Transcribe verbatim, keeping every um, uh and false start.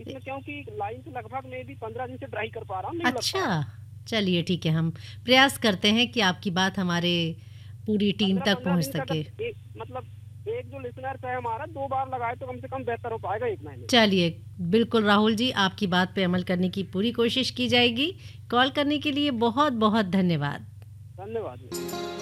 इसमें क्योंकि लाइन से लगभग मैं भी पंद्रह दिन से ट्राई कर पा रहा हूँ, नहीं लग पा रहा। अच्छा, चलिए ठीक है, हम प्रयास करते हैं कि आपकी बात हमारे पूरी टीम पंद्रह तक पंद्रह पहुँच दिन तक सके। एक मतलब एक जो लिसनर है हमारा दो बार लगाए तो कम से कम बेहतर हो पाएगा एक महीने में। चलिए, बिल्कुल राहुल जी, आपकी बात पे अमल करने की पूरी कोशिश की जाएगी। कॉल करने के लिए बहुत-बहुत धन्यवाद। धन्यवाद।